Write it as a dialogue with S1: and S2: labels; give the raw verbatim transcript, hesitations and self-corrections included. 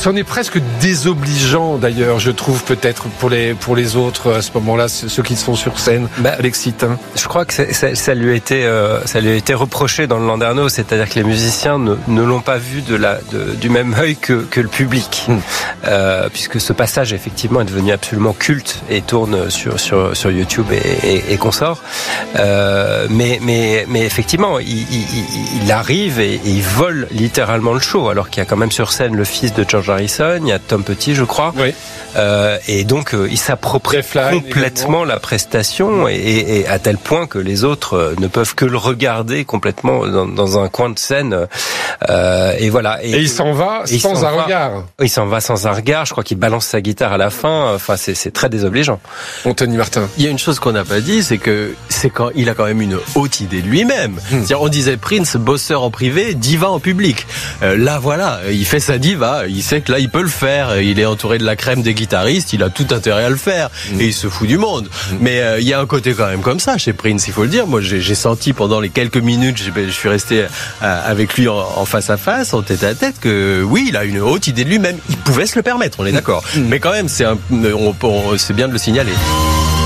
S1: c'en est presque désobligeant d'ailleurs, je trouve, peut-être pour les pour les autres à ce moment-là, ceux qui sont sur scène. Bah, Alexithin.
S2: Je crois que ça, ça, ça lui a été euh, ça lui a été reproché dans le Landerneau, c'est-à-dire que les musiciens ne, ne l'ont pas vu de la de, du même œil que que le public, mmh. euh, puisque ce passage effectivement est devenu absolument culte et tourne sur sur sur YouTube et, et, et consorts. Euh, mais mais mais effectivement, il, il, il arrive et, et il vole littéralement le show, alors qu'il y a quand même sur scène le fils de George Harrison, il y a Tom Petty, je crois.
S1: Oui.
S2: Euh, et donc euh, il s'approprie complètement la prestation et, et, et à tel point que les autres euh, ne peuvent que le regarder complètement dans, dans un coin de scène. Euh, et voilà.
S1: Et, et il s'en va
S2: et
S1: sans
S2: s'en
S1: un
S2: va,
S1: regard.
S2: Il s'en va sans un regard. Je crois qu'il balance sa guitare à la fin. Enfin, c'est, c'est très désobligeant.
S1: Anthony Martin.
S3: Il y a une chose qu'on n'a pas dit, c'est que c'est quand il a quand même une haute idée de lui-même. Mmh. C'est-à-dire, on disait Prince, bosseur en privé, diva en public. Euh, là, voilà, il fait sa diva. Il sait que là, il peut le faire. Il est entouré de la crème des guitaristes. Il a tout intérêt à le faire. Mmh. Et il se fout du monde. Mmh. Mais euh, il y a un côté quand même comme ça chez Prince, il faut le dire. Moi, j'ai, j'ai senti pendant les quelques minutes, je suis resté euh, avec lui en, en face à face, en tête à tête, que oui, il a une haute idée de lui-même. Il pouvait se le permettre, on est d'accord. Mmh. Mais quand même, c'est, un, on, on, c'est bien de le signaler.